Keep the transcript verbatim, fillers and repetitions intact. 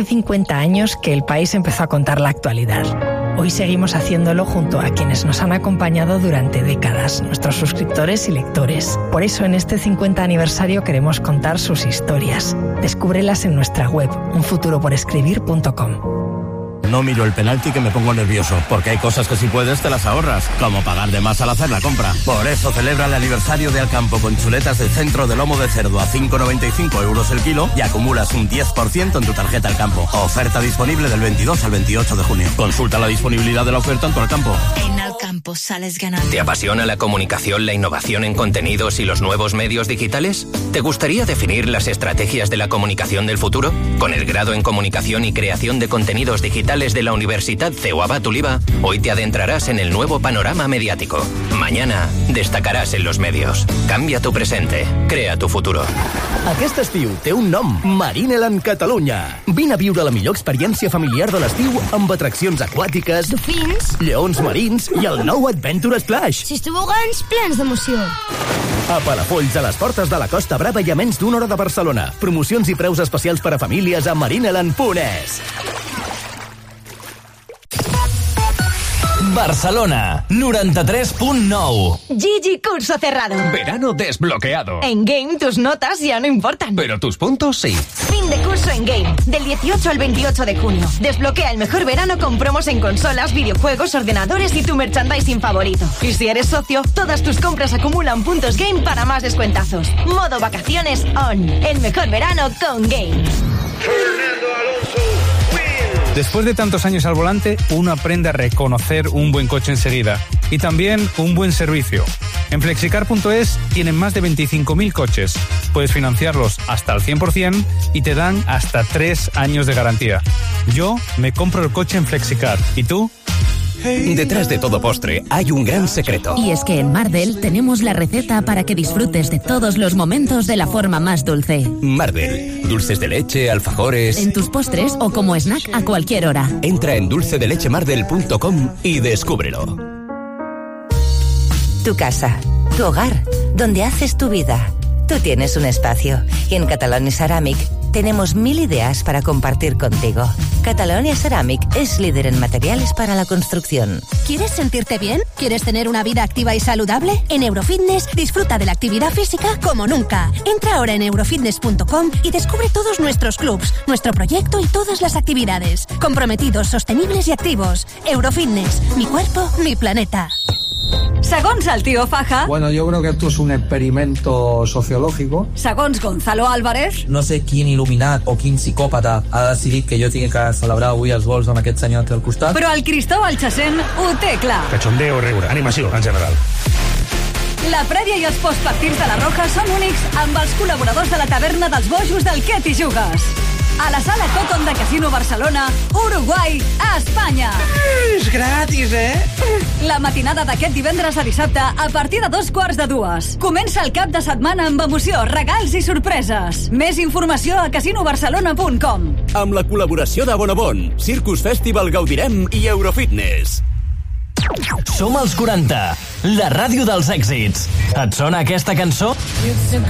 Hace cincuenta años que el país empezó a contar la actualidad. Hoy seguimos haciéndolo junto a quienes nos han acompañado durante décadas, nuestros suscriptores y lectores. Por eso en este cincuenta aniversario queremos contar sus historias. Descúbrelas en nuestra web, un futuro por escribir punto com. No miro el penalti que me pongo nervioso, porque hay cosas que si puedes te las ahorras, como pagar de más al hacer la compra. Por eso celebra el aniversario de Alcampo con chuletas del centro de lomo de cerdo a cinco noventa y cinco euros el kilo y acumulas un diez por ciento en tu tarjeta Alcampo. Oferta disponible del veintidós al veintiocho de junio. Consulta la disponibilidad de la oferta en tu Alcampo. En Alcampo sales ganando. ¿Te apasiona la comunicación, la innovación en contenidos y los nuevos medios digitales? ¿Te gustaría definir las estrategias de la comunicación del futuro? Con el grado en comunicación y creación de contenidos digitales de la Universitat C E U Abat Oliva, hoy te adentrarás en el nuevo panorama mediático. Mañana destacarás en los medios. Cambia tu presente, crea tu futuro. Aquest estiu té un nom, Marineland Catalunya. Vine a viure la millor experiència familiar de l'estiu amb atraccions aquàtiques, dofins, lleons marins i el nou Adventure Splash. Sis tobogans plens d'emoció. A Palafolls, a les portes de la Costa Brava i a menys d'una hora de Barcelona. Promocions i preus especials per a famílies a marineland punt es. Barcelona, noranta-tres punt nou. Gigi, curso cerrado. Verano desbloqueado. En Game tus notas ya no importan. Pero tus puntos sí. Fin de curso en Game, del dieciocho al veintiocho de junio. Desbloquea el mejor verano con promos en consolas, videojuegos, ordenadores y tu merchandising favorito. Y si eres socio, todas tus compras acumulan puntos Game para más descuentazos. Modo vacaciones on. El mejor verano con Game. Fernando Alonso. Después de tantos años al volante, uno aprende a reconocer un buen coche enseguida y también un buen servicio. En flexicar punto es tienen más de veinticinco mil coches. Puedes financiarlos hasta al cien por ciento y te dan hasta tres años de garantía. Yo me compro el coche en Flexicar. ¿Y tú? Detrás de todo postre hay un gran secreto. Y es que en Mardel tenemos la receta para que disfrutes de todos los momentos de la forma más dulce. Mardel, dulces de leche, alfajores... En tus postres o como snack a cualquier hora. Entra en dulce de leche mardel punto com y descúbrelo. Tu casa, tu hogar, donde haces tu vida. Tú tienes un espacio y en Catalonia Ceramic tenemos mil ideas para compartir contigo. Catalonia Ceramic es líder en materiales para la construcción. ¿Quieres sentirte bien? ¿Quieres tener una vida activa y saludable? En Eurofitness disfruta de la actividad física como nunca. Entra ahora en eurofitness punto com y descubre todos nuestros clubs, nuestro proyecto y todas las actividades. Comprometidos, sostenibles y activos. Eurofitness, mi cuerpo, mi planeta. Segons el tío Faja... Bueno, yo creo que esto es un experimento sociológico. Segons Gonzalo Álvarez... No sé quin il·luminat o quin psicòpata ha decidit que jo tinc que celebrar avui els gols amb aquest senyor al costat. Però el Cristóbal Chasén ho té clar. Cachondeo, riure, animació, en general. La prèvia i els postpartits de la Roja són únics amb els col·laboradors de la taverna dels bojos del Què t'hi jugues. A la sala Cotton de Casino Barcelona, Uruguai, a Espanya. És gratis, eh? La matinada d'aquest divendres a dissabte a partir de dos quarts de dues. Comença el cap de setmana amb emoció, regals i sorpreses. Més informació a casino barcelona punt com. Amb la col·laboració de Bonobon, Circus Festival Gaudirem i Eurofitness. Som els quaranta, la ràdio dels èxits. Et sona aquesta cançó? It's a